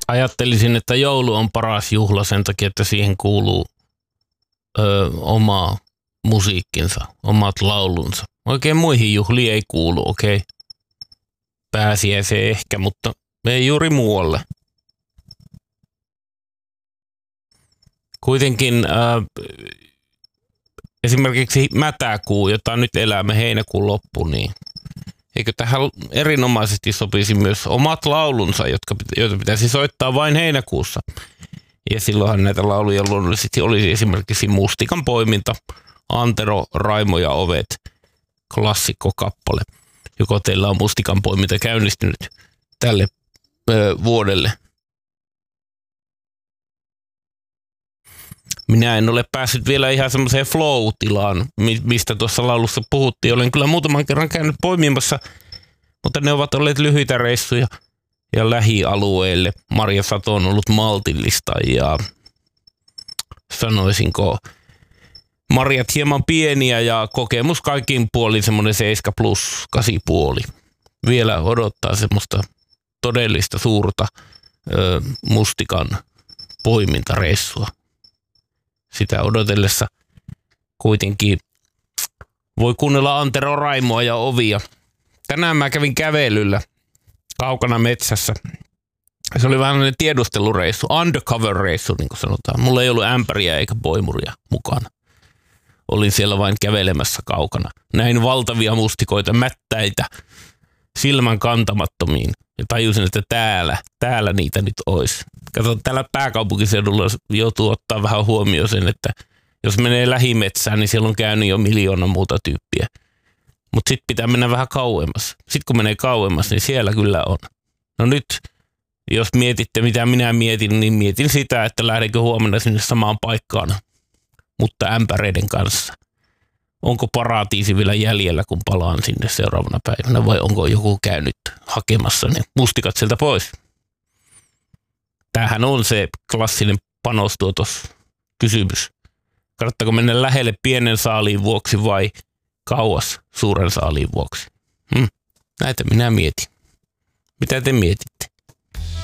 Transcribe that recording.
Ajattelisin, että joulu on paras juhla sen takia, että siihen kuuluu oma musiikkinsa, omat laulunsa. Oikein muihin juhliin ei kuulu, okei. Pääsiäiseen ehkä, mutta ei juuri muualle. Kuitenkin esimerkiksi mätäkuu, jota nyt elämme heinäkuun loppu, niin eikö tähän erinomaisesti sopisi myös omat laulunsa, joita pitäisi soittaa vain heinäkuussa. Ja silloinhan näitä lauluja luonnollisesti olisi esimerkiksi Mustikan poiminta, Antero, Raimo ja ovet, klassikkokappale, joko teillä on Mustikan poiminta käynnistynyt tälle vuodelle. Minä en ole päässyt vielä ihan semmoiseen flow-tilaan, mistä tuossa laulussa puhuttiin. Olen kyllä muutaman kerran käynyt poimimassa, mutta ne ovat olleet lyhyitä reissuja ja lähialueille. Marjasato on ollut maltillista ja sanoisinko marjat hieman pieniä ja kokemus kaikin puolin semmoinen 7+, 8,5. Vielä odottaa semmoista todellista suurta mustikan poimintareissua. Sitä odotellessa kuitenkin voi kuunnella Antero, Raimoa ja ovia. Tänään mä kävin kävelyllä kaukana metsässä. Se oli vähän tiedustelureissu, undercover-reissu niin kuin sanotaan. Mulla ei ollut ämpäriä eikä poimuria mukana. Olin siellä vain kävelemässä kaukana. Näin valtavia mustikoita, mättäitä, silmän kantamattomiin. Ja tajusin, että täällä niitä nyt olisi. Kato, täällä pääkaupunkiseudulla joutuu ottaa vähän huomioon sen, että jos menee lähimetsään, niin siellä on käynyt jo 1 000 000 muuta tyyppiä. Mutta sitten pitää mennä vähän kauemmas. Sitten kun menee kauemmas, niin siellä kyllä on. No nyt, jos mietitte mitä minä mietin, niin mietin sitä, että lähdenkö huomenna sinne samaan paikkaan, mutta ämpäreiden kanssa. Onko paratiisi vielä jäljellä, kun palaan sinne seuraavana päivänä, vai onko joku käynyt hakemassa ne mustikat sieltä pois? Tämähän on se klassinen panostuotos-kysymys. Kannattaako mennä lähelle pienen saaliin vuoksi vai kauas suuren saaliin vuoksi? Näitä minä mietin. Mitä te mietitte?